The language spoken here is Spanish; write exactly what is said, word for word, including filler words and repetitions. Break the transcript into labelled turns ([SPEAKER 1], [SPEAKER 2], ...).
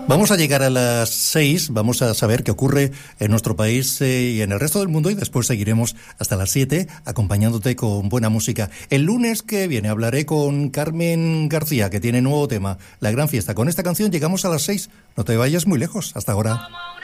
[SPEAKER 1] Vamos a llegar a las seis, vamos a saber qué ocurre en nuestro país eh, y en el resto del mundo, y después seguiremos hasta las siete acompañándote con buena música. El lunes que viene hablaré con Carmen García, que tiene nuevo tema, La Gran Fiesta. Con esta canción llegamos a las seis. No te vayas muy lejos. Hasta ahora.